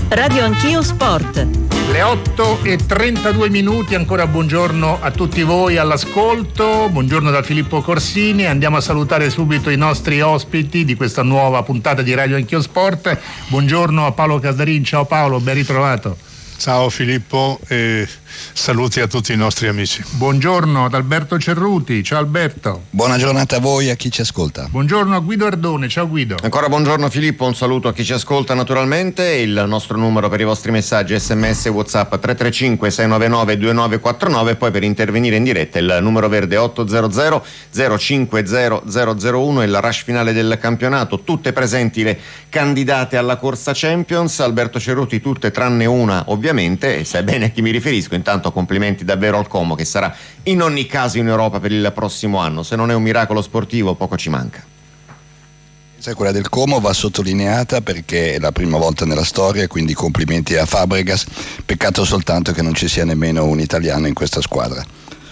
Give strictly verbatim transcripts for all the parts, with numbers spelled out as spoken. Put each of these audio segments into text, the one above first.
Radio Anch'io Sport. Le otto e trentadue minuti, ancora buongiorno a tutti voi all'ascolto, buongiorno da Filippo Corsini. Andiamo a salutare subito i nostri ospiti di questa nuova puntata di Radio Anch'io Sport. Buongiorno a Paolo Casarin, ciao Paolo, ben ritrovato. Ciao Filippo e saluti a tutti i nostri amici. Buongiorno ad Alberto Cerruti, ciao Alberto. Buona giornata a voi e a chi ci ascolta. Buongiorno a Guido Ardone, ciao Guido. Ancora buongiorno Filippo, un saluto a chi ci ascolta naturalmente. Il nostro numero per i vostri messaggi sms e WhatsApp tre tre cinque sei nove nove due nove quattro nove, e poi per intervenire in diretta il numero verde otto zero zero zero cinque zero zero zero uno, il rush finale del campionato, tutte presenti le candidate alla corsa Champions. Alberto Cerruti tutte tranne una ovviamente, e sai bene a chi mi riferisco. Intanto complimenti davvero al Como, che sarà in ogni caso in Europa per il prossimo anno. Se non è un miracolo sportivo poco ci manca. Quella del Como va sottolineata perché è la prima volta nella storia, quindi complimenti a Fabregas. Peccato soltanto che non ci sia nemmeno un italiano in questa squadra.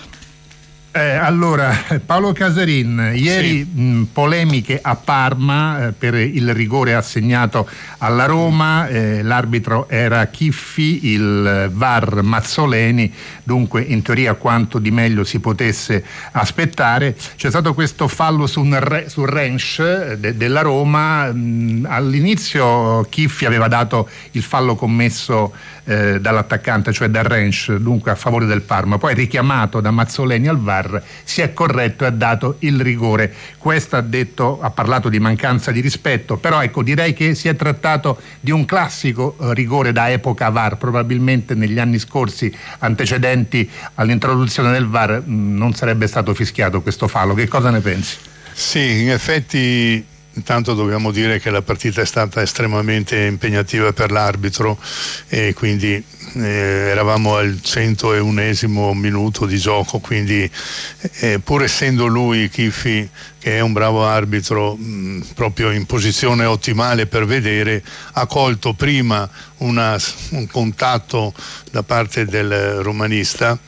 Eh, allora, Paolo Casarin, ieri sì. mh, polemiche a Parma eh, per il rigore assegnato alla Roma, eh, l'arbitro era Chiffi, il V A R Mazzoleni, dunque in teoria quanto di meglio si potesse aspettare. C'è stato questo fallo su, un, su Rensch de, della Roma, mh, all'inizio Chiffi aveva dato il fallo commesso eh, dall'attaccante, cioè da Rensch, dunque a favore del Parma, poi richiamato da Mazzoleni al V A R si è corretto e ha dato il rigore. Questo ha detto, ha parlato di mancanza di rispetto, però ecco, direi che si è trattato di un classico eh, rigore da epoca V A R. Probabilmente negli anni scorsi antecedenti all'introduzione del V A R mh, non sarebbe stato fischiato questo fallo. Che cosa ne pensi? Sì, in effetti intanto dobbiamo dire che la partita è stata estremamente impegnativa per l'arbitro e quindi eh, eravamo al centounesimo minuto di gioco, quindi eh, pur essendo lui Chiffi, che è un bravo arbitro, mh, proprio in posizione ottimale per vedere, ha colto prima una, un contatto da parte del romanista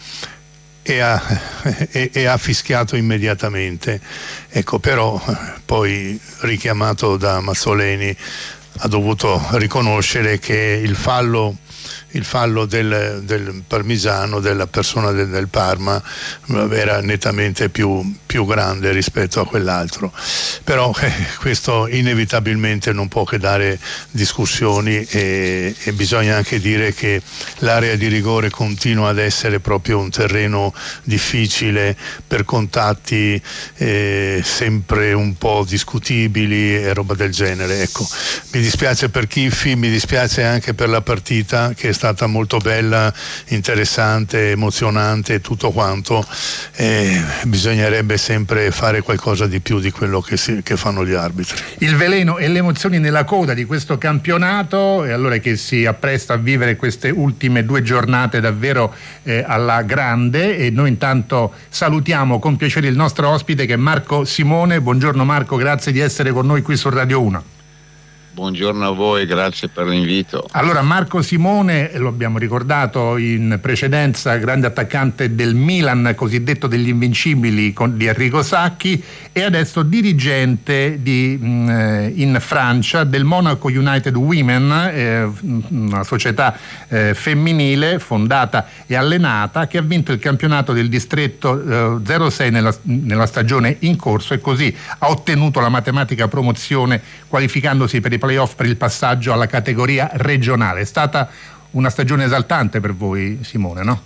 E ha, e, e ha fischiato immediatamente. Ecco, però poi richiamato da Mazzoleni ha dovuto riconoscere che il fallo il fallo del, del parmisano, della persona del, del Parma, era nettamente più, più grande rispetto a quell'altro, però eh, questo inevitabilmente non può che dare discussioni e, e bisogna anche dire che l'area di rigore continua ad essere proprio un terreno difficile per contatti eh, sempre un po' discutibili e roba del genere. Ecco, mi dispiace per Chiffi, mi dispiace anche per la partita che è stata molto bella, interessante, emozionante e tutto quanto. Eh, bisognerebbe sempre fare qualcosa di più di quello che, si, che fanno gli arbitri. Il veleno e le emozioni nella coda di questo campionato, e allora che si appresta a vivere queste ultime due giornate davvero eh, alla grande, e noi intanto salutiamo con piacere il nostro ospite che è Marco Simone. Buongiorno Marco, grazie di essere con noi qui su Radio uno. Buongiorno a voi, grazie per l'invito. Allora, Marco Simone, lo abbiamo ricordato in precedenza, grande attaccante del Milan, cosiddetto degli invincibili con, di Enrico Sacchi, e adesso dirigente di, mh, in Francia del Monaco United Women, eh, una società eh, femminile fondata e allenata che ha vinto il campionato del distretto eh, zero sei nella, nella stagione in corso, e così ha ottenuto la matematica promozione qualificandosi per i playoff per il passaggio alla categoria regionale. È stata una stagione esaltante per voi, Simone, no?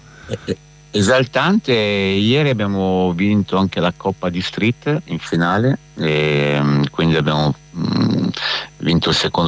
Esaltante, ieri abbiamo vinto anche la Coppa di Street in finale, e quindi abbiamo mh, vinto il secondo